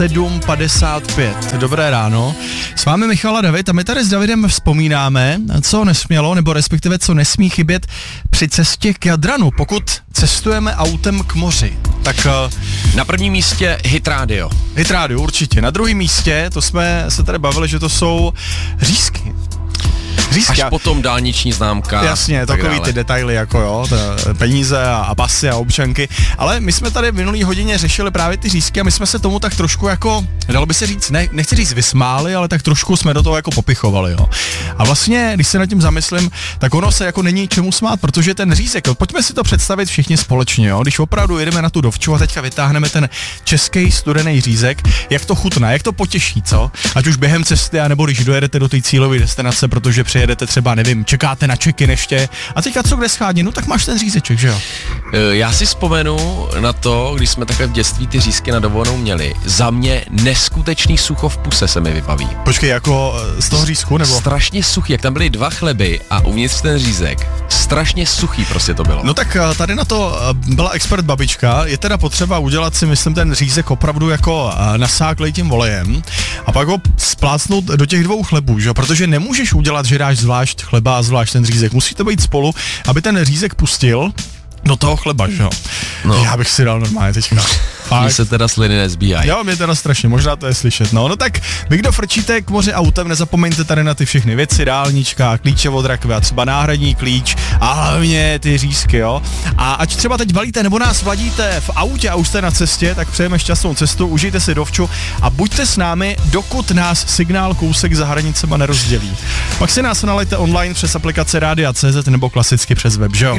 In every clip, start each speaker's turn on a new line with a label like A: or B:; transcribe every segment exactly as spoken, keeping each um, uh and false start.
A: sedm padesát pět. Dobré ráno. S vámi Michal a David a my tady s Davidem vzpomínáme, co nesmělo, nebo respektive co nesmí chybět při cestě k Jadranu, pokud cestujeme autem k moři. Tak
B: na prvním místě Hit Radio.
A: Hit Radio, určitě. Na druhém místě, to jsme se tady bavili, že to jsou řízky. Řízky.
B: Až potom dálniční známka.
A: Jasně, takový ty detaily jako jo, peníze a, a pasy a občanky. Ale my jsme tady v minulý hodině řešili právě ty řízky a my jsme se tomu tak trošku jako, dalo by se říct, ne, nechci říct vysmáli, ale tak trošku jsme do toho jako popichovali, jo. A vlastně, když se nad tím zamyslím, tak ono se jako není čemu smát, protože ten řízek, jo, pojďme si to představit všichni společně, jo. Když opravdu jedeme na tu Dovču a teďka vytáhneme ten český studený řízek, jak to chutná, jak to potěší, co? Ať už během cesty, anebo když dojedete do té cílové destinace, protože jedete třeba, nevím, čekáte na check-in ještě a teďka co kde schádně, no tak máš ten řízeček, že jo?
B: Já si vzpomenu na to, když jsme takhle v dětství ty řízky na dovolenou měli. Za mě neskutečný sucho v puse se mi vybaví.
A: Počkej, jako z toho řízku, nebo?
B: Strašně suchý, jak tam byly dva chleby a uvnitř ten řízek. Strašně suchý prostě to bylo.
A: No tak tady na to byla expert babička, je teda potřeba udělat si, myslím, ten řízek opravdu jako nasáklej tím olejem a pak ho splácnout do těch dvou chlebů, že jo? Protože nemůžeš udělat, že dáš zvlášť chleba a zvlášť ten řízek. Musí to být spolu, aby ten řízek pustil do toho chleba, že jo? No. Já bych si dal normálně teďka.
B: Mně se teda sliny nezbíjají.
A: Jo, mě teda strašně, možná to je slyšet. No, no tak vy, kdo frčíte k moři autem, nezapomeňte tady na ty všechny věci, dálnička, klíče od rakve a třeba náhradní klíč a hlavně ty řízky, jo? A ať třeba teď balíte nebo nás vladíte v autě a už jste na cestě, tak přejeme šťastnou cestu, užijte si Dovču a buďte s námi, dokud nás signál kousek za hranicema nerozdělí. Pak si nás nalejte online přes aplikace Rádia tečka cé zet nebo klasicky přes web, že jo?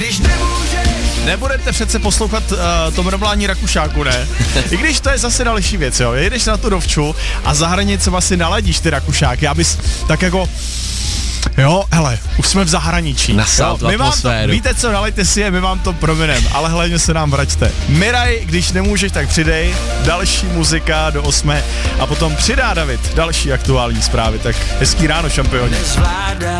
A: Nebudete přece poslouchat uh, to mrmlání Rakušáku, ne? I když to je zase další věc, jo. Jedeš na tu Dovču a za hranicema si naladíš ty Rakušáky, abys tak jako... Jo, hele, už jsme v zahraničí.
B: Nasál tu atmosféru.
A: To, víte co, nalejte si je, my vám to prominem, ale hlavně se nám vraťte. Miraj, když nemůžeš, tak přidej, další muzika do osmé a potom přidá David další aktuální zprávy, tak hezký ráno, šampioni.